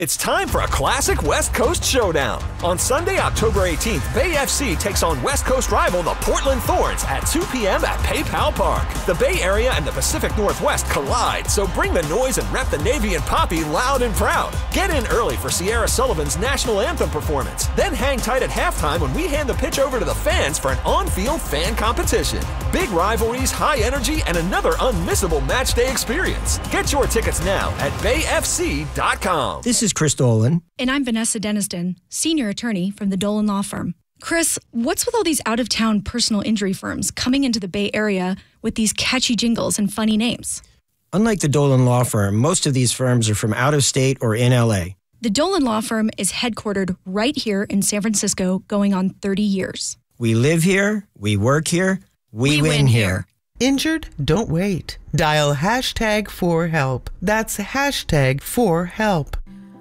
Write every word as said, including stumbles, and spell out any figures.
It's time for a classic West Coast showdown. On Sunday, October eighteenth, Bay F C takes on West Coast rival the Portland Thorns at two p.m. at PayPal Park. The Bay Area and the Pacific Northwest collide, so bring the noise and rep the Navy and Poppy loud and proud. Get in early for Sierra Sullivan's national anthem performance. Then hang tight at halftime when we hand the pitch over to the fans for an on-field fan competition. Big rivalries, high energy, and another unmissable match day experience. Get your tickets now at bay f c dot com. This is Chris Dolan. And I'm Vanessa Deniston, senior attorney from the Dolan Law Firm. Chris, what's with all these out-of-town personal injury firms coming into the Bay Area with these catchy jingles and funny names? Unlike the Dolan Law Firm, most of these firms are from out of state or in L A. The Dolan Law Firm is headquartered right here in San Francisco, going on thirty years. We live here, we work here, we, We win, win here. here. Injured? Don't wait. Dial hashtag for help. That's hashtag for help.